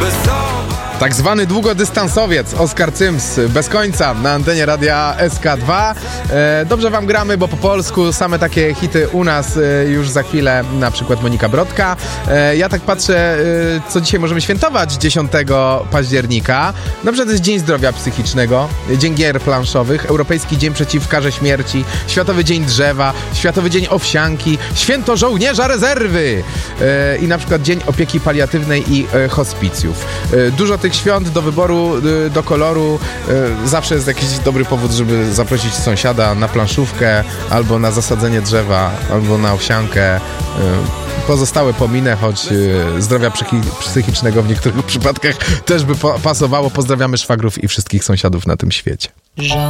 Tak zwany długodystansowiec Oskar Cyms bez końca na antenie radia SK2. Dobrze wam gramy, bo po polsku same takie hity u nas już za chwilę, na przykład Monika Brodka. Ja tak patrzę, co dzisiaj możemy świętować 10 października. Na przykład jest Dzień Zdrowia Psychicznego, Dzień Gier Planszowych, Europejski Dzień Przeciw Karze Śmierci, Światowy Dzień Drzewa, Światowy Dzień Owsianki, Święto Żołnierza Rezerwy i na przykład Dzień Opieki Paliatywnej i Hospicjów. Dużo tych świąt do wyboru, do koloru. Zawsze jest jakiś dobry powód, żeby zaprosić sąsiada na planszówkę, albo na zasadzenie drzewa, albo na owsiankę. Pozostałe pominę, choć zdrowia psychicznego w niektórych przypadkach też by pasowało. Pozdrawiamy szwagrów i wszystkich sąsiadów na tym świecie.